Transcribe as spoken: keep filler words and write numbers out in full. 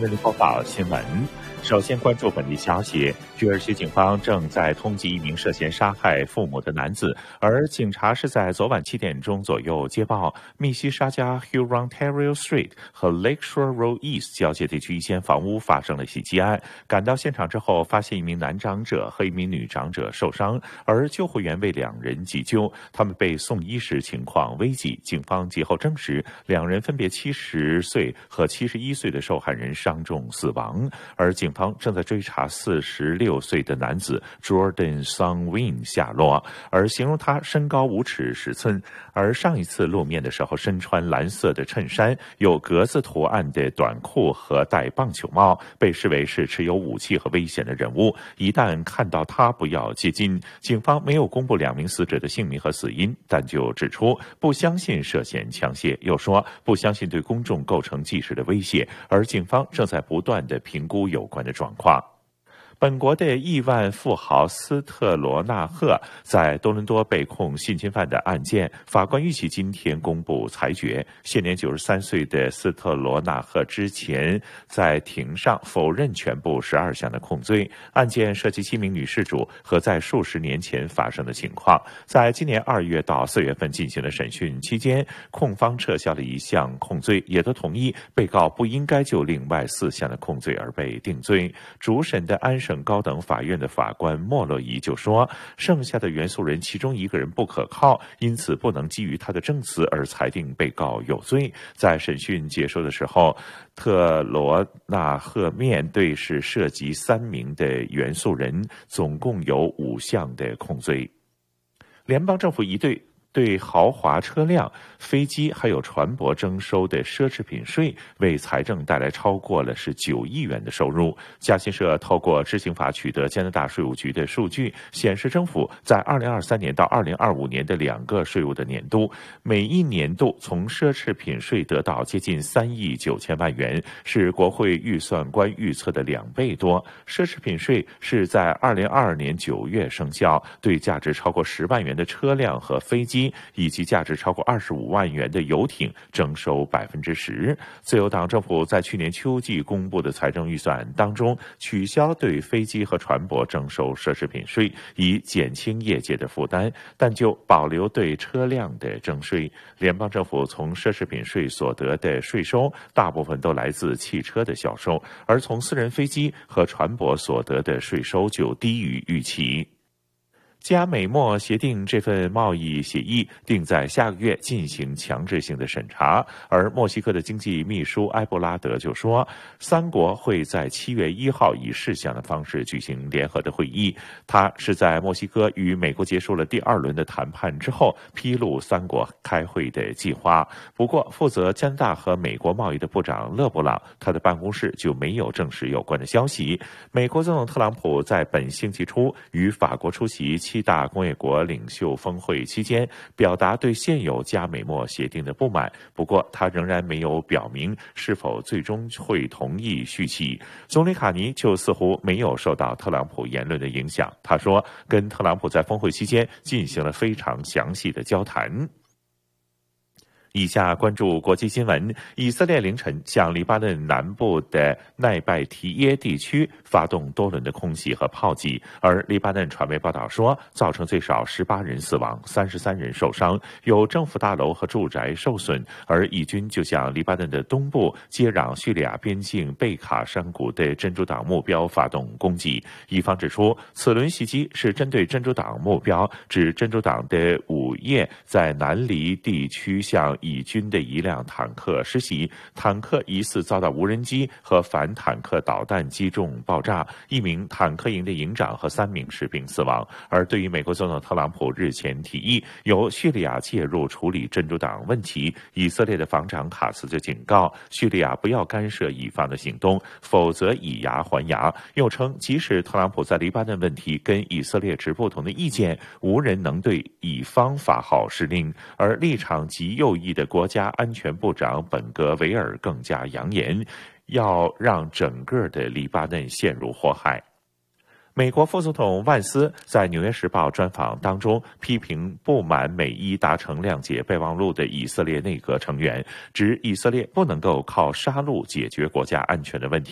为您播报新闻。首先关注本地消息，土耳其警方正在通缉一名涉嫌杀害父母的男子，而警察是在昨晚七点钟左右接报，密西沙加 Huron Terrace Street 和 Lakeshore Road East 交界地区一间房屋发生了袭击案。赶到现场之后，发现一名男长者和一名女长者受伤，而救护员为两人急救，他们被送医时情况危急。警方其后证实，两人分别七十岁和七十一岁的受害人伤重死亡，而警方正在追查四十六岁的男子 Jordan Songwin 下落，而形容他身高五尺十寸，而上一次露面的时候身穿蓝色的衬衫，有格子图案的短裤和戴棒球帽，被视为是持有武器和危险的人物，一旦看到他不要接近。警方没有公布两名死者的姓名和死因，但就指出不相信涉嫌枪械，又说不相信对公众构成即时的威胁，而警方正在不断地评估有关的状况。本国的亿万富豪斯特罗纳赫在多伦多被控性侵犯的案件，法官预期今天公布裁决。现年九十三岁的斯特罗纳赫之前在庭上否认全部十二项的控罪。案件涉及七名女事主和在数十年前发生的情况。在今年二月到四月份进行的审讯期间，控方撤销了一项控罪，也都同意被告不应该就另外四项的控罪而被定罪。主审的安省高等法院的法官莫洛伊就说，剩下的原诉人其中一个人不可靠，因此不能基于他的证词而裁定被告有罪。在审讯结束的时候，特罗纳赫面对是涉及三名的原诉人，总共有五项的控罪。联邦政府一对对豪华车辆、飞机还有船舶征收的奢侈品税，为财政带来超过了是九亿元的收入。嘉新社透过知情法取得加拿大税务局的数据，显示政府在二零二三年到二零二五年的两个税务的年度，每一年度从奢侈品税得到接近三亿九千万元，是国会预算官预测的两倍多。奢侈品税是在二零二二年九月生效，对价值超过十万元的车辆和飞机以及价值超过二十五万元的游艇征收百分之十。自由党政府在去年秋季公布的财政预算当中，取消对飞机和船舶征收奢侈品税，以减轻业界的负担，但就保留对车辆的征税。联邦政府从奢侈品税所得的税收，大部分都来自汽车的销售，而从私人飞机和船舶所得的税收就低于预期。加美墨协定这份贸易协议定在下个月进行强制性的审查，而墨西哥的经济秘书埃布拉德就说，三国会在七月一号以事项的方式举行联合的会议。他是在墨西哥与美国结束了第二轮的谈判之后，披露三国开会的计划。不过，负责加拿大和美国贸易的部长勒布朗，他的办公室就没有证实有关的消息。美国总统特朗普在本星期初与法国出席七大工业国领袖峰会期间，表达对现有加美墨协定的不满，不过他仍然没有表明是否最终会同意续期。总理卡尼就似乎没有受到特朗普言论的影响，他说跟特朗普在峰会期间进行了非常详细的交谈。以下关注国际新闻。以色列凌晨向黎巴嫩南部的奈拜提耶地区发动多轮的空袭和炮击，而黎巴嫩传媒报道说，造成最少十八人死亡，三十三人受伤，有政府大楼和住宅受损。而以军就向黎巴嫩的东部接壤叙利亚边境贝卡山谷的真主党目标发动攻击。以方指出，此轮袭击是针对真主党目标，指真主党的午夜在南黎地区向以军的一辆坦克施袭，坦克疑似遭到无人机和反坦克导弹击中爆炸，一名坦克营的营长和三名士兵死亡。而对于美国总统特朗普日前提议由叙利亚介入处理真主党问题，以色列的防长卡斯就警告叙利亚不要干涉以方的行动，否则以牙还牙。又称，即使特朗普在黎巴嫩问题跟以色列持不同的意见，无人能对以方发号施令。而立场极右翼的国家安全部长本格维尔更加扬言，要让整个的黎巴嫩陷入祸害。美国副总统万斯在《纽约时报》专访当中批评不满美伊达成谅解备忘录的以色列内阁成员，指以色列不能够靠杀戮解决国家安全的问题。